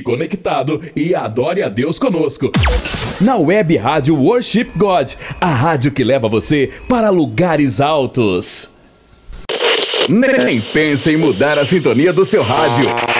conectado e adore a Deus conosco. Na Web Rádio Worship God, a rádio que leva você para lugares altos. Nem pense em mudar a sintonia do seu rádio.